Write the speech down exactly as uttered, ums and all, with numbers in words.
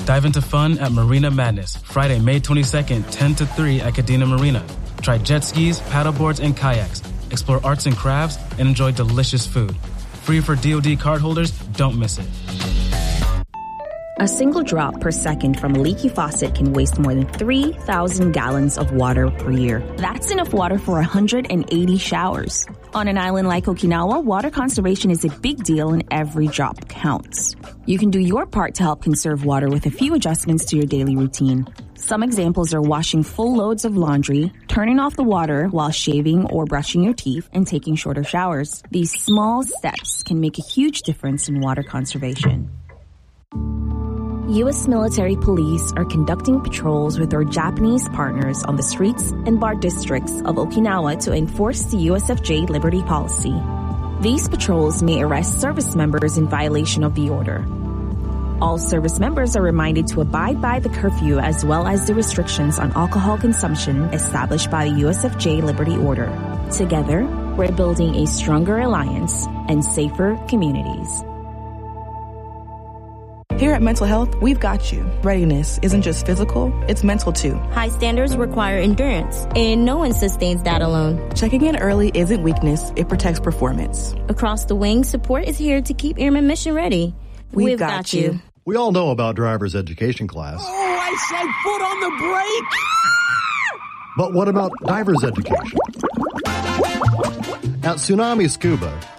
Dive into fun at Marina Madness, Friday, May twenty-second, ten to three at Cadena Marina. Try jet skis, paddleboards, and kayaks. Explore arts and crafts and enjoy delicious food. Free for D O D cardholders, don't miss it. A single drop per second from a leaky faucet can waste more than three thousand gallons of water per year. That's enough water for one hundred eighty showers. On an island like Okinawa, water conservation is a big deal and every drop counts. You can do your part to help conserve water with a few adjustments to your daily routine. Some examples are washing full loads of laundry, turning off the water while shaving or brushing your teeth, and taking shorter showers. These small steps can make a huge difference in water conservation. U S military police are conducting patrols with our Japanese partners on the streets and bar districts of Okinawa to enforce the U S F J Liberty policy. These patrols may arrest service members in violation of the order. All service members are reminded to abide by the curfew as well as the restrictions on alcohol consumption established by the U S F J Liberty Order. Together, we're building a stronger alliance and safer communities. Here at Mental Health, we've got you. Readiness isn't just physical, it's mental too. High standards require endurance, and no one sustains that alone. Checking in early isn't weakness, it protects performance. Across the wing, support is here to keep Airmen mission ready. We've, We've got, got you. you. We all know about driver's education class. Oh, I say foot on the brake! But what about diver's education? At Tsunami Scuba,